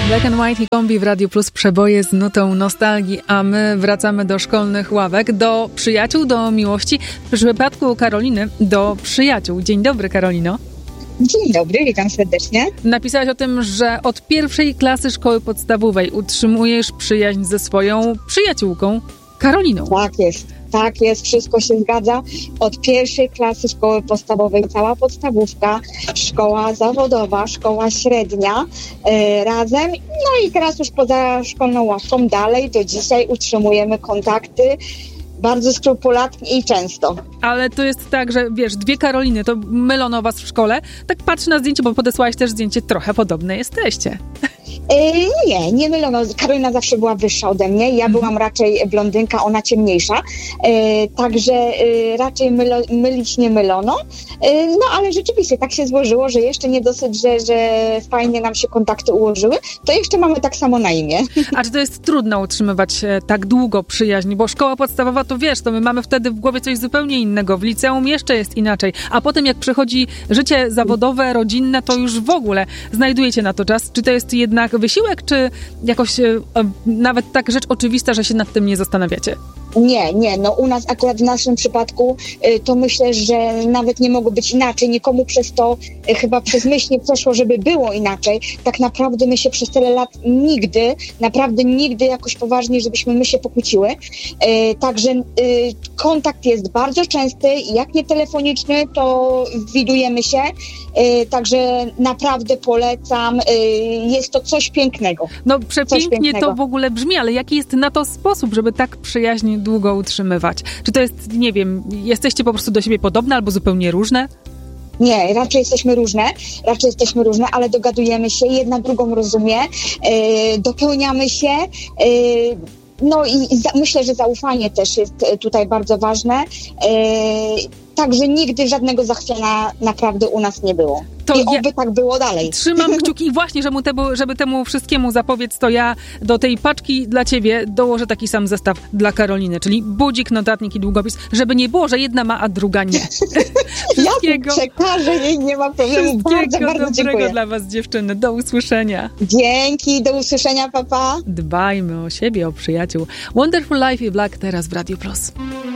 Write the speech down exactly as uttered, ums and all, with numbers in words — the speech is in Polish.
Black and White i Kombi w Radiu Plus, przeboje z nutą nostalgii, a my wracamy do szkolnych ławek, do przyjaciół, do miłości. W przypadku Karoliny do przyjaciół. Dzień dobry, Karolino. Dzień dobry, witam serdecznie. Napisałaś o tym, że od pierwszej klasy szkoły podstawowej utrzymujesz przyjaźń ze swoją przyjaciółką Karoliną. Tak jest, tak jest, wszystko się zgadza. Od pierwszej klasy szkoły podstawowej, cała podstawówka, szkoła zawodowa, szkoła średnia yy, razem. No i teraz już poza szkolną ławką dalej do dzisiaj utrzymujemy kontakty. Bardzo skrupulatnie i często. Ale to jest tak, że wiesz, dwie Karoliny, to mylono was w szkole. Tak patrzę na zdjęcie, bo podesłałaś też zdjęcie, trochę podobne jesteście. Yy, nie, nie mylono. Karolina zawsze była wyższa ode mnie. Ja byłam raczej blondynka, ona ciemniejsza. Yy, także yy, raczej mylo, mylić nie mylono. Yy, no ale rzeczywiście tak się złożyło, że jeszcze nie dosyć, że, że fajnie nam się kontakty ułożyły, to jeszcze mamy tak samo na imię. A czy to jest trudno utrzymywać e, tak długo przyjaźń? Bo szkoła podstawowa to wiesz, to my mamy wtedy w głowie coś zupełnie innego. W liceum jeszcze jest inaczej. A potem jak przychodzi życie zawodowe, rodzinne, to już w ogóle znajdujecie na to czas. Czy to jest jednak wysiłek, czy jakoś e, nawet tak rzecz oczywista, że się nad tym nie zastanawiacie? Nie, nie, no u nas akurat w naszym przypadku y, to myślę, że nawet nie mogło być inaczej. Nikomu przez to y, chyba przez myśl nie przeszło, żeby było inaczej. Tak naprawdę my się przez tyle lat nigdy, naprawdę nigdy jakoś poważnie, żebyśmy my się pokłóciły. Y, także y, kontakt jest bardzo częsty, jak nie telefoniczny, to widujemy się. Y, także naprawdę polecam. Y, jest to coś pięknego. No przepięknie pięknego. To w ogóle brzmi, ale jaki jest na to sposób, żeby tak przyjaźń długo utrzymywać? Czy to jest, nie wiem, jesteście po prostu do siebie podobne albo zupełnie różne? Nie, raczej jesteśmy różne, raczej jesteśmy różne, ale dogadujemy się, jedna drugą rozumie, yy, dopełniamy się, yy, no i, i za, myślę, że zaufanie też jest tutaj bardzo ważne, yy, także nigdy żadnego zachwiania naprawdę u nas nie było. To I ja oby tak było dalej. Trzymam kciuki i właśnie, żeby temu, żeby temu wszystkiemu zapobiec, to ja do tej paczki dla ciebie dołożę taki sam zestaw dla Karoliny, czyli budzik, notatnik i długopis, żeby nie było, że jedna ma, a druga nie. Ja przekażę jej, nie ma problemu. Bardzo, bardzo dobrego dziękuję. dla was, dziewczyny. Do usłyszenia. Dzięki, do usłyszenia, papa. Dbajmy o siebie, o przyjaciół. Wonderful Life i Black teraz w Radio Plus.